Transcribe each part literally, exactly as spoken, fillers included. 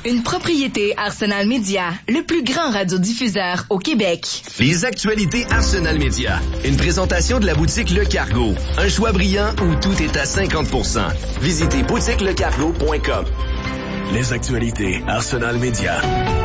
une propriété Arsenal Média, le plus grand radiodiffuseur au Québec. Les actualités Arsenal Média. Une présentation de la boutique Le Cargo. Un choix brillant où tout est à cinquante pour cent. Visitez boutique le cargo point com. Les actualités Arsenal Média.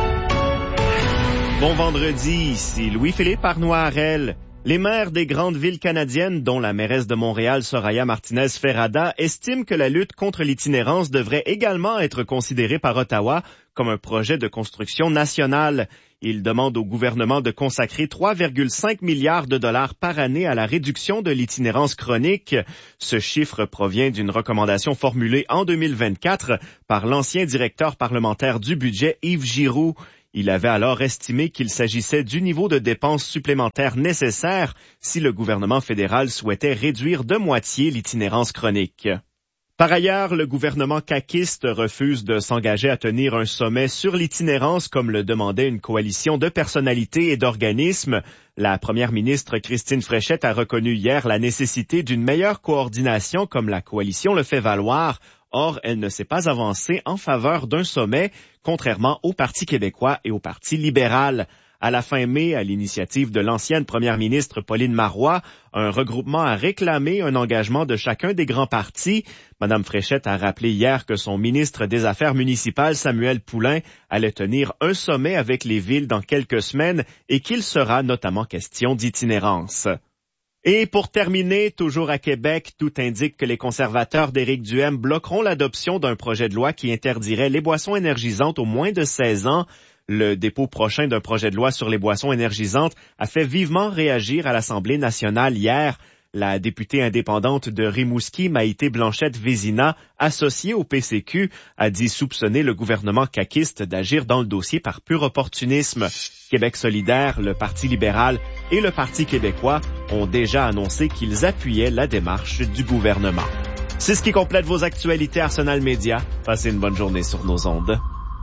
Bon vendredi, ici Louis-Philippe Arnois-Harel. Les maires des grandes villes canadiennes, dont la mairesse de Montréal, Soraya Martinez-Ferrada, estiment que la lutte contre l'itinérance devrait également être considérée par Ottawa comme un projet de construction nationale. Ils demandent au gouvernement de consacrer trois virgule cinq milliards de dollars par année à la réduction de l'itinérance chronique. Ce chiffre provient d'une recommandation formulée en deux mille vingt-quatre par l'ancien directeur parlementaire du budget, Yves Giroux. Il avait alors estimé qu'il s'agissait du niveau de dépenses supplémentaires nécessaire si le gouvernement fédéral souhaitait réduire de moitié l'itinérance chronique. Par ailleurs, le gouvernement caquiste refuse de s'engager à tenir un sommet sur l'itinérance comme le demandait une coalition de personnalités et d'organismes. La première ministre Christine Fréchette a reconnu hier la nécessité d'une meilleure coordination comme la coalition le fait valoir. Or, elle ne s'est pas avancée en faveur d'un sommet, contrairement au Parti québécois et au Parti libéral. À la fin mai, à l'initiative de l'ancienne première ministre Pauline Marois, un regroupement a réclamé un engagement de chacun des grands partis. Madame Fréchette a rappelé hier que son ministre des Affaires municipales, Samuel Poulin, allait tenir un sommet avec les villes dans quelques semaines et qu'il sera notamment question d'itinérance. Et pour terminer, toujours à Québec, tout indique que les conservateurs d'Éric Duhaime bloqueront l'adoption d'un projet de loi qui interdirait les boissons énergisantes aux moins de seize ans. Le dépôt prochain d'un projet de loi sur les boissons énergisantes a fait vivement réagir à l'Assemblée nationale hier. La députée indépendante de Rimouski, Maïté Blanchette-Vézina, associée au P C Q, a dit soupçonner le gouvernement caquiste d'agir dans le dossier par pur opportunisme. Québec solidaire, le Parti libéral et le Parti québécois ont déjà annoncé qu'ils appuyaient la démarche du gouvernement. C'est ce qui complète vos actualités Arsenal Média. Passez une bonne journée sur nos ondes.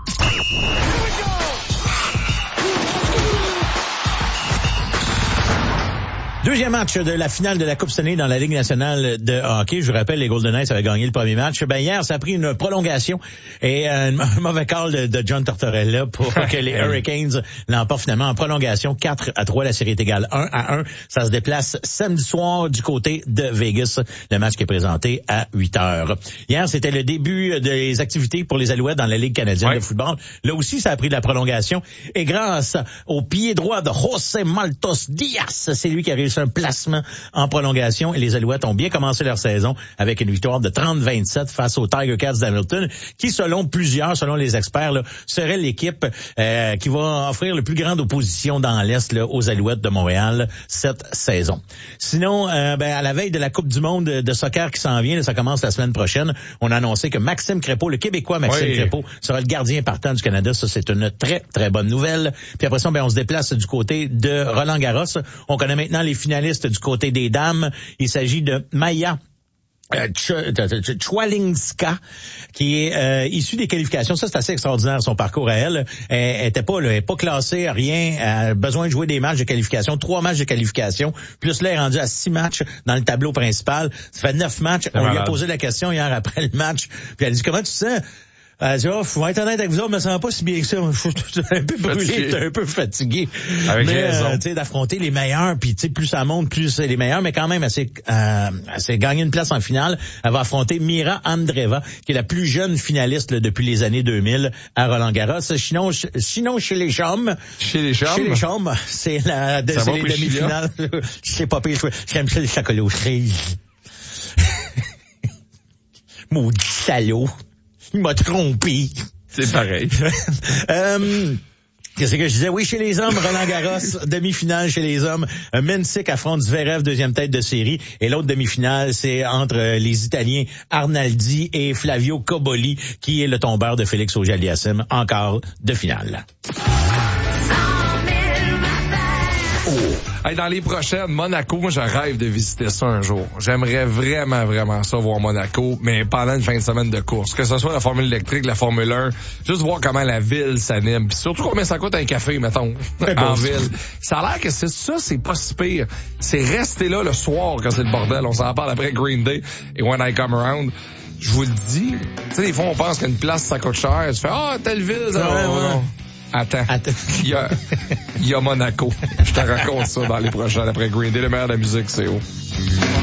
Deuxième match de la finale de la Coupe Stanley dans la Ligue nationale de hockey. Je vous rappelle, les Golden Knights avaient gagné le premier match. Ben hier, ça a pris une prolongation et un mauvais call de, de John Tortorella pour que les Hurricanes l'emportent finalement en prolongation. quatre à trois, la série est égale un à un. Ça se déplace samedi soir du côté de Vegas. Le match qui est présenté à huit heures. Hier, c'était le début des activités pour les Alouettes dans la Ligue canadienne ouais. de football. Là aussi, ça a pris de la prolongation. Et grâce au pied droit de José Maltos Diaz, c'est lui qui a réussi un placement en prolongation et les Alouettes ont bien commencé leur saison avec une victoire de trente à vingt-sept face aux Tiger Cats d'Hamilton qui, selon plusieurs, selon les experts, là, serait l'équipe euh, qui va offrir le plus grande opposition dans l'Est là, aux Alouettes de Montréal cette saison. Sinon, euh, ben, à la veille de la Coupe du monde de soccer qui s'en vient, là, ça commence la semaine prochaine, on a annoncé que Maxime Crépeau, le Québécois Maxime oui. Crépeau, sera le gardien partant du Canada. Ça, c'est une très, très bonne nouvelle. Puis après ça, ben, on se déplace du côté de Roland-Garros. On connaît maintenant les finalistes du côté des dames. Il s'agit de Maya Euh, Chwalinska, qui est euh, issue des qualifications. Ça, c'est assez extraordinaire, son parcours à elle. Elle était pas, là, elle est pas classée, rien. Elle a besoin de jouer des matchs de qualification, trois matchs de qualification. Plus là, elle est rendue à six matchs dans le tableau principal. Ça fait neuf matchs. C'est On malade. lui a posé la question hier après le match. Puis elle a dit, comment tu te sens? Elle dit, oh, faut être honnête avec vous autres, mais ça va pas si bien que ça. Je suis un peu brûlé, un peu fatigué. Avec mais, raison. Euh, tu sais, d'affronter les meilleurs, puis tu sais, plus ça monte, plus c'est les meilleurs, mais quand même, elle s'est, euh, elle s'est gagné une place en finale. Elle va affronter Mira Andreeva, qui est la plus jeune finaliste là, depuis les années deux mille à Roland-Garros. Sinon, sinon chez les chums. Chez les chums? Chez les chums, c'est la c'est les demi-finales. Je sais pas pire, j'aime ça les chocolats aux cerises. Maudit salaud. Il m'a trompé. C'est pareil. euh, Qu'est-ce que je disais? Oui, chez les hommes, Roland-Garros, demi-finale chez les hommes. Mensik affronte Zverev, deuxième tête de série. Et l'autre demi-finale, c'est entre les Italiens Arnaldi et Flavio Cobolli, qui est le tombeur de Félix Auger-Aliassime, encore de finale. Oh. Hey, dans les prochaines, Monaco, moi, je rêve de visiter ça un jour. J'aimerais vraiment, vraiment ça, voir Monaco, mais pendant une fin de semaine de course. Que ce soit la Formule électrique, la Formule un, juste voir comment la ville s'anime. Puis surtout combien ça coûte un café, mettons, en ville. Ça a l'air que c'est ça, c'est pas si pire. C'est rester là le soir quand c'est le bordel. On s'en parle après Green Day et When I Come Around. je vous le dis, tu sais, des fois, on pense qu'une place, ça coûte cher. Tu fais, ah, telle ville, ça va. Ouais, ouais. Attends. Attends. Il y a, il y a Monaco. Je te raconte ça dans les prochains, après Green Day, le meilleur de la musique, c'est haut.